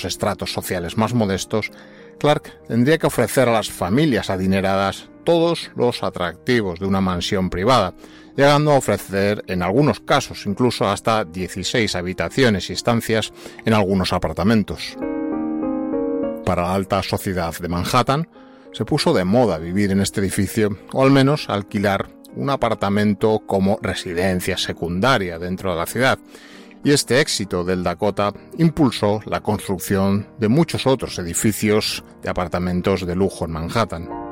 los estratos sociales más modestos, Clark tendría que ofrecer a las familias adineradas todos los atractivos de una mansión privada, llegando a ofrecer en algunos casos incluso hasta 16 habitaciones y estancias en algunos apartamentos. Para la alta sociedad de Manhattan, se puso de moda vivir en este edificio, o al menos alquilar un apartamento como residencia secundaria dentro de la ciudad, y este éxito del Dakota impulsó la construcción de muchos otros edificios de apartamentos de lujo en Manhattan.